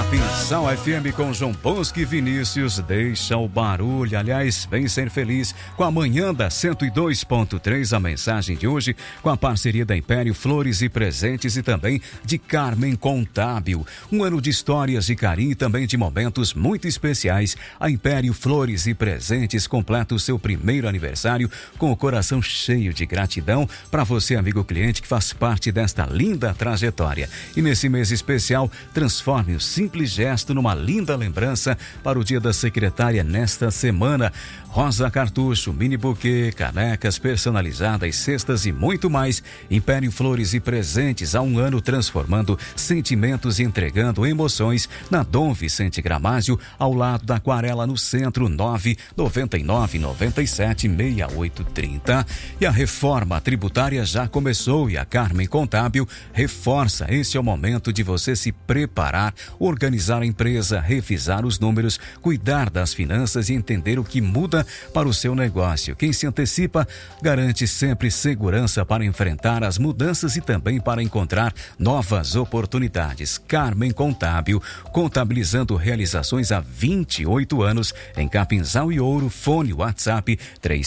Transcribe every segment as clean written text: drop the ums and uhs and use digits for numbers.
Capinzal FM com João Bosco e Vinícius, deixa o barulho, aliás, vem ser feliz com a manhã da 102.3, a mensagem de hoje com a parceria da Império Flores e Presentes e também de Carmen Contábil. Um ano de histórias, de carinho e também de momentos muito especiais. A Império Flores e Presentes completa o seu primeiro aniversário com o coração cheio de gratidão para você, amigo cliente, que faz parte desta linda trajetória. E nesse mês especial, transforme o simples gesto numa linda lembrança para o Dia da Secretária nesta semana. Rosa cartucho, mini buquê, canecas personalizadas, cestas e muito mais. Império Flores e Presentes, há um ano transformando sentimentos e entregando emoções na Dom Vicente Gramásio, ao lado da Aquarela no centro, 999976830. E a reforma tributária já começou e a Carmen Contábil reforça: esse é o momento de você se preparar, organizar a empresa, revisar os números, cuidar das finanças e entender o que muda para o seu negócio. Quem se antecipa garante sempre segurança para enfrentar as mudanças e também para encontrar novas oportunidades. Carmen Contábil, contabilizando realizações há 28 anos em Capinzal e Ouro. Fone WhatsApp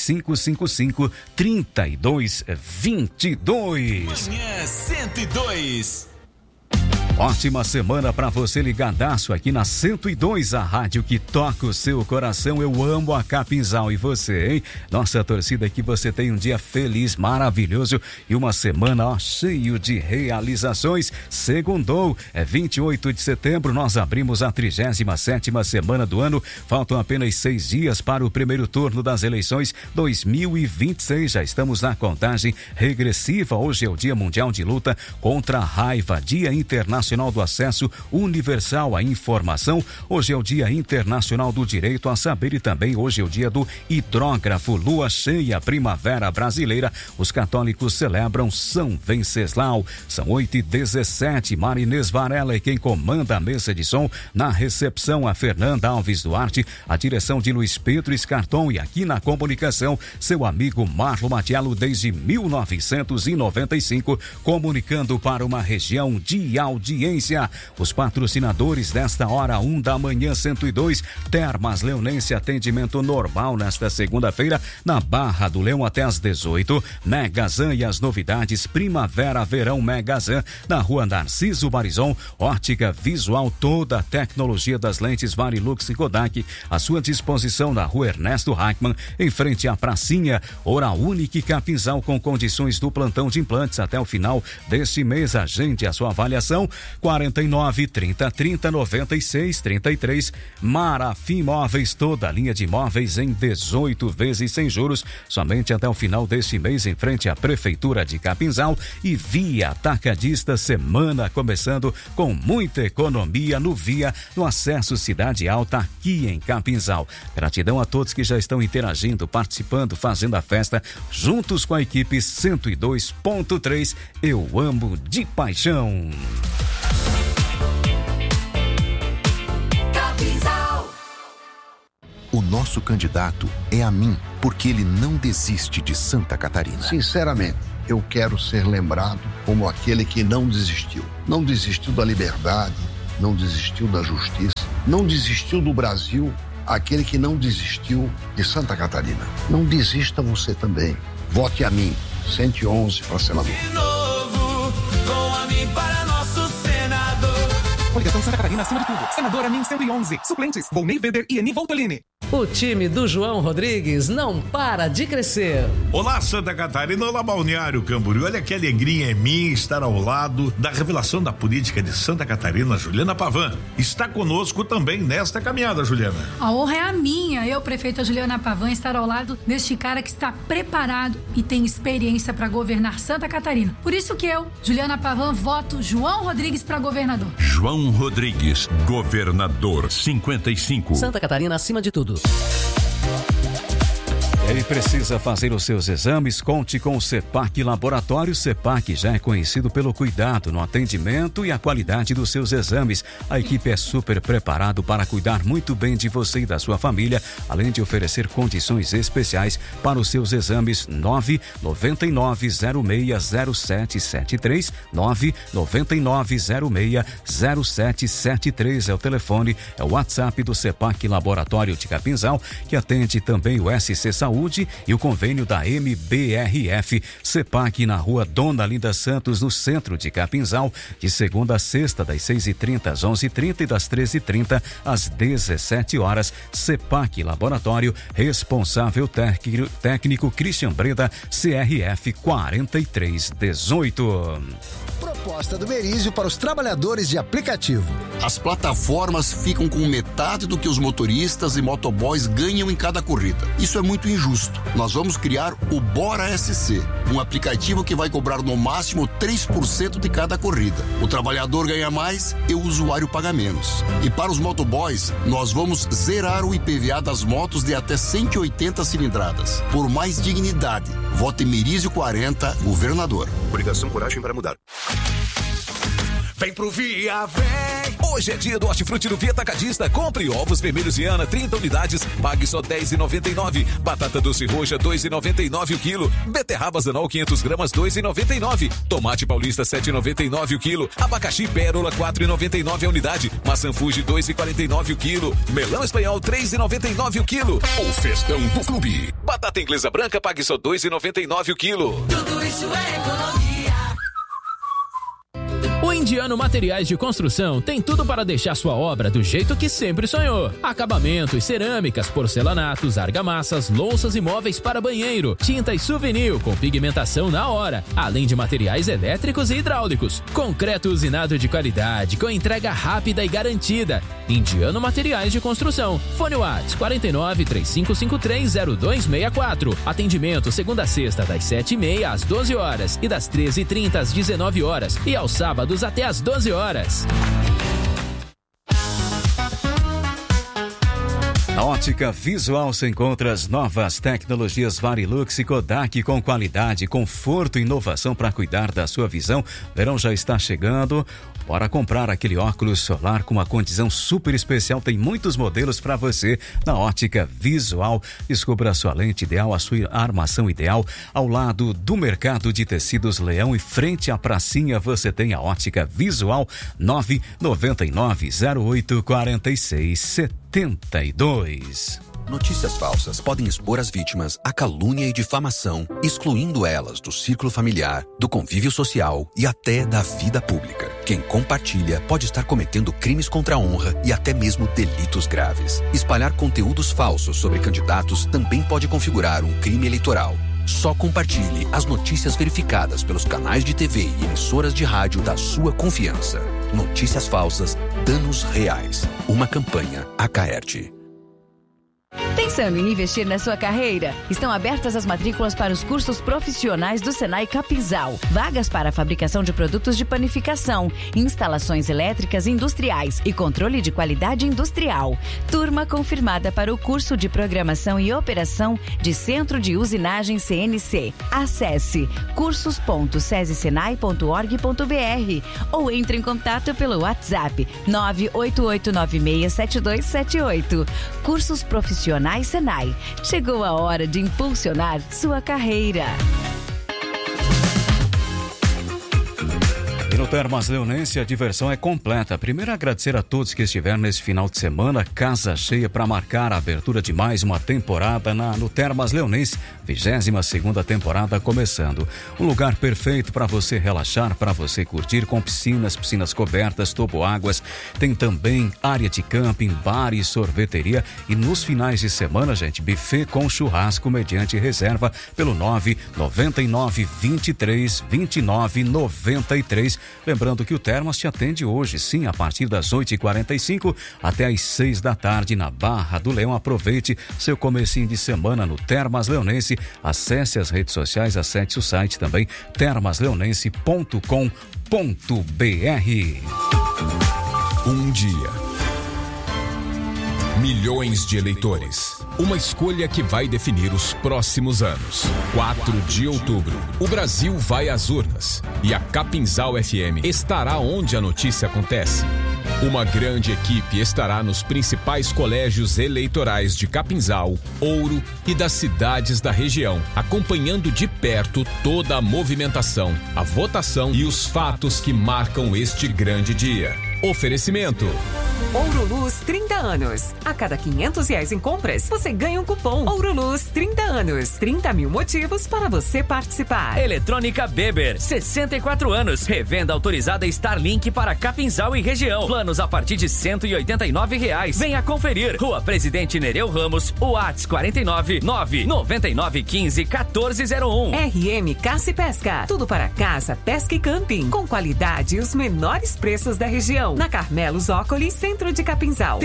3555-3222. Manhã 102. Ótima semana para você ligadaço aqui na 102, a rádio que toca o seu coração. Eu amo a Capinzal e você, hein? Nossa torcida, que você tem um dia feliz, maravilhoso e uma semana cheio de realizações. Segundou, é 28 de setembro, nós abrimos a 37ª semana do ano. Faltam apenas 6 dias para o primeiro turno das eleições 2026. Já estamos na contagem regressiva. Hoje é o Dia Mundial de Luta contra a Raiva, Dia Internacional do Acesso Universal à Informação. Hoje é o Dia Internacional do Direito a Saber e também hoje é o Dia do Hidrógrafo. Lua cheia, primavera brasileira. Os católicos celebram São Venceslau. São 8h17. Marinês Varela é quem comanda a mesa de som. Na recepção, a Fernanda Alves Duarte, a direção de Luiz Pedro Escarton, e aqui na comunicação, seu amigo Marlo Matiello, desde 1995, comunicando para uma região de audiência. Os patrocinadores desta hora 1 da manhã 102, Termas Leonense, atendimento normal nesta segunda-feira na Barra do Leão até às 18. Megazan e as novidades Primavera Verão Megazan na Rua Narciso Barizon. Ótica Visual, toda a tecnologia das lentes Varilux e Kodak à sua disposição na Rua Ernesto Hackman, em frente à pracinha. Oral Unique Capinzal, com condições do plantão de implantes até o final deste mês. Agende a sua avaliação 49 30 30 96 33. Marafim Móveis, toda a linha de móveis em 18 vezes sem juros, somente até o final deste mês, em frente à Prefeitura de Capinzal. E Via Atacadista, semana começando com muita economia no Via, no acesso Cidade Alta, aqui em Capinzal. Gratidão a todos que já estão interagindo, participando, fazendo a festa juntos com a equipe 102.3. Eu amo de paixão. O nosso candidato é a mim, porque ele não desiste de Santa Catarina. Sinceramente, eu quero ser lembrado como aquele que não desistiu. Não desistiu da liberdade, não desistiu da justiça, não desistiu do Brasil, aquele que não desistiu de Santa Catarina. Não desista você também. Vote a mim, 111 para senador. De novo, com a mim para nosso senador. Coligação Santa Catarina acima de tudo. Senador Amin 111. Suplentes: Volney Weber e Eni Voltolini. O time do João Rodrigues não para de crescer. Olá, Santa Catarina, olá, Balneário Camboriú. Olha que alegria é minha estar ao lado da revelação da política de Santa Catarina, Juliana Pavan. Está conosco também nesta caminhada, Juliana. A honra é a minha, eu, prefeita Juliana Pavan, estar ao lado deste cara que está preparado e tem experiência para governar Santa Catarina. Por isso que eu, Juliana Pavan, voto João Rodrigues para governador. João Rodrigues, governador 55. Santa Catarina acima de tudo. E precisa fazer os seus exames? Conte com o CEPAC Laboratório. CEPAC já é conhecido pelo cuidado no atendimento e a qualidade dos seus exames. A equipe é super preparada para cuidar muito bem de você e da sua família, além de oferecer condições especiais para os seus exames. 999060773, 999060773 é o telefone, é o WhatsApp do CEPAC Laboratório de Capinzal, que atende também o SC Saúde e o convênio da MBRF. CEPAC na rua Dona Linda Santos, no centro de Capinzal, de segunda a sexta, das 6h30 às 11h30 e das 13h30 às 17 horas. CEPAC Laboratório, responsável técnico Christian Breda, CRF 4318. Proposta do Merizio para os trabalhadores de aplicativo. As plataformas ficam com metade do que os motoristas e motoboys ganham em cada corrida. Isso é muito injusto. Nós vamos criar o Bora SC, um aplicativo que vai cobrar no máximo 3% de cada corrida. O trabalhador ganha mais e o usuário paga menos. E para os motoboys, nós vamos zerar o IPVA das motos de até 180 cilindradas. Por mais dignidade, vote Merizio 40, governador. Coligação Coragem para Mudar. Vem pro Via, vem! Hoje é dia do Hortifruti do Via Atacadista. Compre ovos vermelhos Viana, 30 unidades, pague só R$10,99. Batata doce roxa, R$2,99 o quilo. Beterraba Zanol, 500 gramas, R$2,99. Tomate paulista, R$7,99 o quilo. Abacaxi Pérola, R$4,99 a unidade. Maçã Fuji, R$2,49 o quilo. Melão espanhol, R$3,99 o quilo. O festão do clube. Batata inglesa branca, pague só R$2,99 o quilo. Tudo isso é economia. O Indiano Materiais de Construção tem tudo para deixar sua obra do jeito que sempre sonhou. Acabamentos, cerâmicas, porcelanatos, argamassas, louças e móveis para banheiro, tinta e souvenir com pigmentação na hora, além de materiais elétricos e hidráulicos. Concreto usinado de qualidade, com entrega rápida e garantida. Indiano Materiais de Construção. Fone Whats 49-3553-0264. Atendimento segunda a sexta das 7h30 às 12 horas e das 13h30 às 19 horas e aos sábados até às 12 horas. Na Ótica Visual se encontra as novas tecnologias Varilux e Kodak com qualidade, conforto e inovação para cuidar da sua visão. Verão já está chegando. Bora comprar aquele óculos solar com uma condição super especial. Tem muitos modelos para você na Ótica Visual. Descubra a sua lente ideal, a sua armação ideal. Ao lado do Mercado de Tecidos Leão e frente à pracinha você tem a Ótica Visual. 999084672. Notícias falsas podem expor as vítimas à calúnia e difamação, excluindo elas do círculo familiar, do convívio social e até da vida pública. Quem compartilha pode estar cometendo crimes contra a honra e até mesmo delitos graves. Espalhar conteúdos falsos sobre candidatos também pode configurar um crime eleitoral. Só compartilhe as notícias verificadas pelos canais de TV e emissoras de rádio da sua confiança. Notícias falsas, danos reais. Uma campanha Acaerte. Pensando em investir na sua carreira? Estão abertas as matrículas para os cursos profissionais do Senai Capinzal. Vagas para a fabricação de produtos de panificação, instalações elétricas industriais e controle de qualidade industrial. Turma confirmada para o curso de Programação e Operação de Centro de Usinagem CNC. Acesse cursos.sesesenai.org.br ou entre em contato pelo WhatsApp 988967278. Cursos profissionais Senai. Chegou a hora de impulsionar sua carreira. E no Termas Leonense a diversão é completa. Primeiro, agradecer a todos que estiveram nesse final de semana, casa cheia para marcar a abertura de mais uma temporada no Termas Leonense, 22ª temporada começando. Um lugar perfeito para você relaxar, para você curtir, com piscinas cobertas, toboáguas. Tem também área de camping, bar e sorveteria. E nos finais de semana, gente, buffet com churrasco mediante reserva pelo 999232993. Lembrando que o Termas te atende hoje, sim, a partir das 8h45 até às 6 da tarde na Barra do Leão. Aproveite seu comecinho de semana no Termas Leonense. Acesse as redes sociais, acesse o site também, termasleonense.com.br. Um dia, Milhões de eleitores. Uma escolha que vai definir os próximos anos. 4 de outubro. O Brasil vai às urnas. E a Capinzal FM estará onde a notícia acontece. Uma grande equipe estará nos principais colégios eleitorais de Capinzal, Ouro e das cidades da região, acompanhando de perto toda a movimentação, a votação e os fatos que marcam este grande dia. Oferecimento. Ouro Luz 30 anos. A cada R$500 em compras, você ganha um cupom. Ouro Luz 30 anos. 30 mil motivos para você participar. Eletrônica Beber, 64 anos. Revenda autorizada Starlink para Capinzal e região. Planos a partir de R$189. Venha conferir. Rua Presidente Nereu Ramos, WhatsApp 49 999 15 1401. RM Caça e Pesca. Tudo para caça, pesca e camping. Com qualidade e os menores preços da região. Na Carmelo Zócoli, Centro de Capinzal,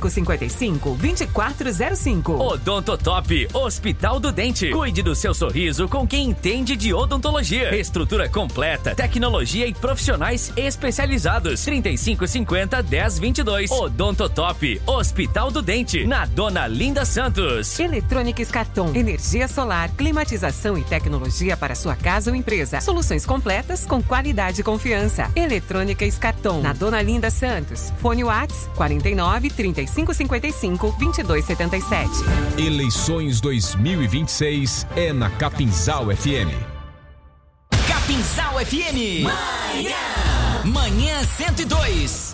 3555-2405. Odontotop, Hospital do Dente. Cuide do seu sorriso com quem entende de odontologia. Estrutura completa, tecnologia e profissionais especializados. 3550-1022. Odontotop, Hospital do Dente, na Dona Linda Santos. Eletrônica Escarton, energia solar, climatização e tecnologia para sua casa ou empresa. Soluções completas com qualidade e confiança. Eletrônica Escarton, na Dona Linda Santos. Fone WhatsApp 49 3555 2277. Eleições 2026 é na Capinzal FM. Capinzal FM. Manhã 102.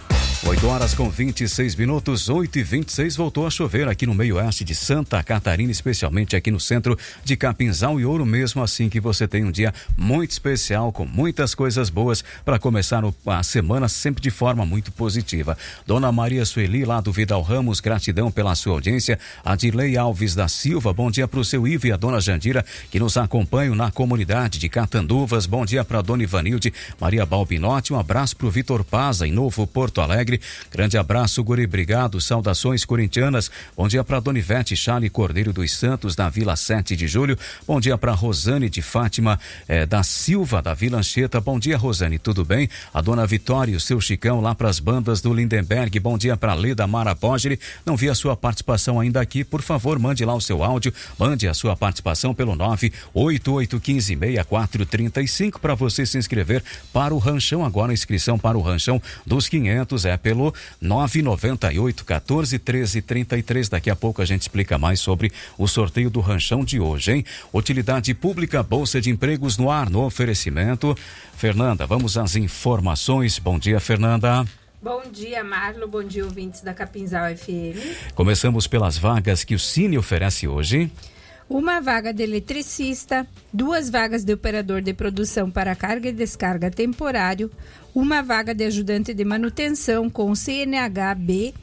8h26, 8h26, voltou a chover aqui no meio-oeste de Santa Catarina, especialmente aqui no centro de Capinzal e Ouro, mesmo assim que você tem um dia muito especial, com muitas coisas boas para começar a semana sempre de forma muito positiva. Dona Maria Sueli, lá do Vidal Ramos, gratidão pela sua audiência. Adilei Alves da Silva, bom dia para o seu Ivo e a Dona Jandira, que nos acompanham na comunidade de Catanduvas. Bom dia para a Dona Ivanilde, Maria Balbinotti, um abraço para o Vitor Paza, em Novo Porto Alegre. Grande abraço, Guri, obrigado, saudações corintianas. Bom dia para Dona Ivete Charle Cordeiro dos Santos, da Vila 7 de Julho. Bom dia para Rosane de Fátima da Silva, da Vila Anchieta. Bom dia, Rosane, tudo bem? A Dona Vitória e o seu Chicão lá para as bandas do Lindenberg. Bom dia para Leda Mara Pogli. Não vi a sua participação ainda aqui, por favor, mande lá o seu áudio, mande a sua participação pelo 988156435 para você se inscrever para o Ranchão. Agora a inscrição para o Ranchão dos 500 é pelo 998-14-13-33. Daqui a pouco a gente explica mais sobre o sorteio do Ranchão de hoje, hein? Utilidade Pública, Bolsa de Empregos no ar, no oferecimento. Fernanda, vamos às informações. Bom dia, Fernanda. Bom dia, Marlo. Bom dia, ouvintes da Capinzal FM. Começamos pelas vagas que o Cine oferece hoje. Uma vaga de eletricista, 2 vagas de operador de produção para carga e descarga temporário, uma vaga de ajudante de manutenção com CNH-B,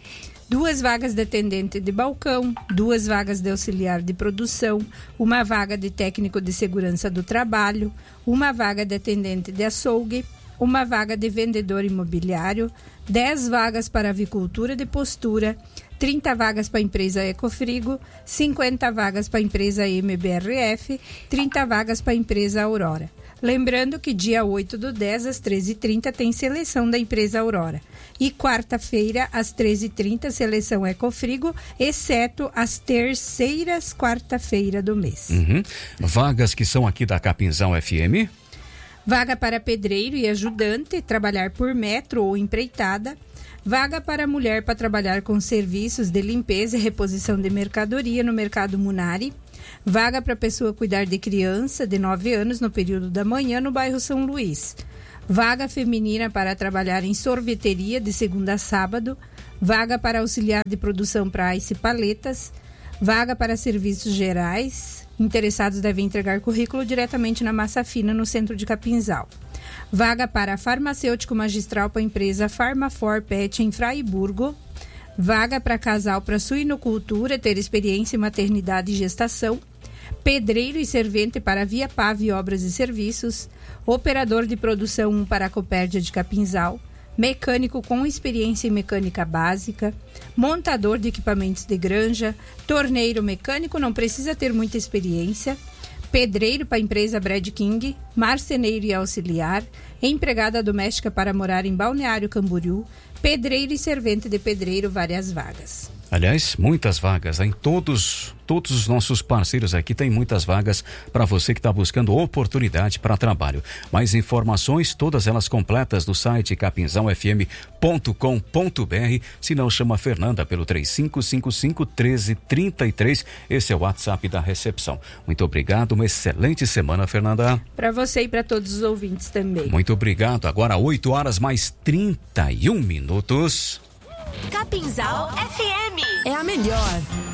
2 vagas de atendente de balcão, 2 vagas de auxiliar de produção, uma vaga de técnico de segurança do trabalho, uma vaga de atendente de açougue, uma vaga de vendedor imobiliário, 10 vagas para avicultura de postura, 30 vagas para a empresa Ecofrigo, 50 vagas para a empresa MBRF, 30 vagas para a empresa Aurora. Lembrando que dia 8/10, às 13h30, tem seleção da empresa Aurora. E quarta-feira, às 13h30, seleção Ecofrigo, exceto as terceiras quarta-feira do mês. Vagas que são aqui da Capinzal FM. Vaga para pedreiro e ajudante, trabalhar por metro ou empreitada. Vaga para mulher para trabalhar com serviços de limpeza e reposição de mercadoria no mercado Munari. Vaga para pessoa cuidar de criança de 9 anos no período da manhã no bairro São Luís. Vaga feminina para trabalhar em sorveteria de segunda a sábado. Vaga para auxiliar de produção para ice paletas. Vaga para serviços gerais. Interessados devem entregar currículo diretamente na Massa Fina, no centro de Capinzal. Vaga para farmacêutico magistral para a empresa Farmafor Pet em Fraiburgo. Vaga para casal para suinocultura, ter experiência em maternidade e gestação. Pedreiro e servente para Via Pave Obras e Serviços. Operador de produção 1 para a Copérdia de Capinzal. Mecânico com experiência em mecânica básica. Montador de equipamentos de granja. Torneiro mecânico, não precisa ter muita experiência. Pedreiro para a empresa Brad King. marceneiro e auxiliar, empregada doméstica para morar em Balneário Camboriú, pedreiro e servente de pedreiro, várias vagas. Aliás, muitas vagas, em todos os nossos parceiros aqui tem muitas vagas para você que está buscando oportunidade para trabalho. Mais informações, todas elas completas no site capinzalfm.com.br. Se não, chama a Fernanda pelo 3555-1333. Esse é o WhatsApp da recepção. Muito obrigado, uma excelente semana, Fernanda. Para você e para todos os ouvintes também. Muito obrigado. Agora 8h mais 31 minutos. Capinzal FM é a melhor.